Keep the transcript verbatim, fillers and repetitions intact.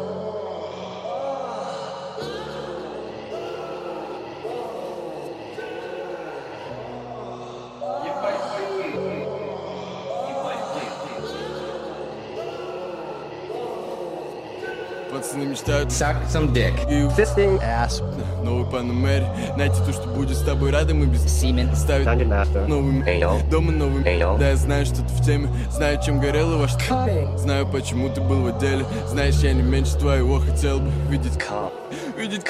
Пацаны мечтают Suck some dick. и Fisting ass. новый Панамери. Найти то, что будет с тобой рядом и без Semen. ставить Dungeon Master. новыми Anal. дома новыми. Anal. Да, я знаю, что ты в теме. Знаю, чем горело ваш Coming. Знаю, почему ты был в отделе. Знаешь, я не меньше твоего хотел бы видеть Come. Видеть